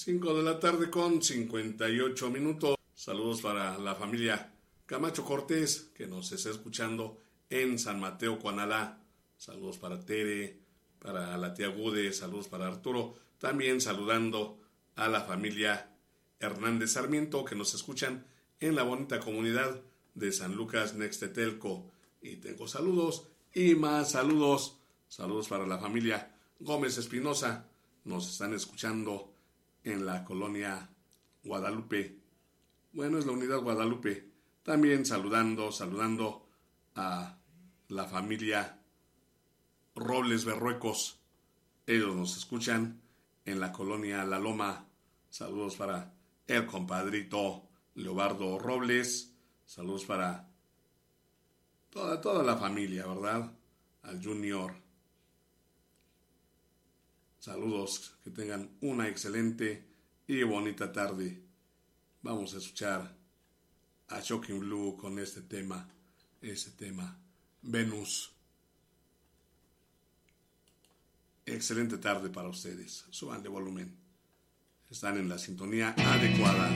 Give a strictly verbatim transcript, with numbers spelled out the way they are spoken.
cinco de la tarde con cincuenta y ocho minutos. Saludos para la familia Camacho Cortés, que nos está escuchando en San Mateo, Cuanalá. Saludos para Tere, para la tía Gude, saludos para Arturo. También saludando a la familia Hernández Sarmiento, que nos escuchan en la bonita comunidad de San Lucas Nextetelco. Y tengo saludos y más saludos. Saludos para la familia Gómez Espinosa. Nos están escuchando en la colonia Guadalupe. Bueno, es la unidad Guadalupe. También saludando, saludando a la familia Robles Berruecos. Ellos nos escuchan en la colonia La Loma. Saludos para el compadrito Leobardo Robles. Saludos para toda, toda la familia, ¿verdad? Al Junior. Saludos, que tengan una excelente y bonita tarde. Vamos a escuchar a Shocking Blue con este tema, ese tema, Venus. Excelente tarde para ustedes. Suban de volumen. Están en la sintonía adecuada.